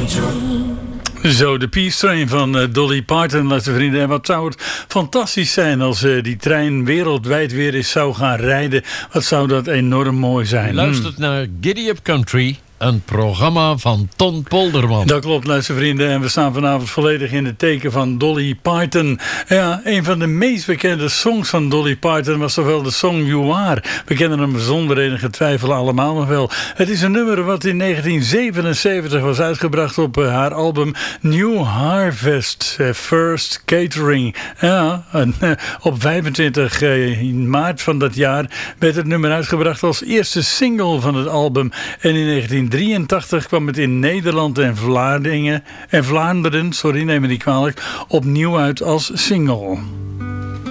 Zo, de Peace Train van Dolly Parton, luister vrienden. En wat zou het fantastisch zijn als die trein wereldwijd weer eens zou gaan rijden. Wat zou dat enorm mooi zijn. Luistert naar Giddy Up Country, een programma van Ton Polderman. Dat klopt, luistervrienden. En we staan vanavond volledig in het teken van Dolly Parton. Ja, een van de meest bekende songs van Dolly Parton was toch wel de song You Are. We kennen hem zonder enige twijfel allemaal nog wel. Het is een nummer wat in 1977 was uitgebracht op haar album New Harvest First Catering. Ja, en, op 25 maart van dat jaar werd het nummer uitgebracht als eerste single van het album. En in 1983 kwam het in Nederland en Vlaanderen, neem me niet kwalijk, opnieuw uit als single.